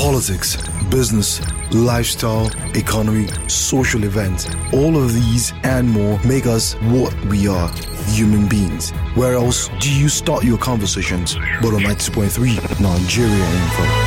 Politics, business, lifestyle, economy, social events, all of these and more make us what we are, human beings. Where else do you start your conversations but on 92.3 Nigeria Info?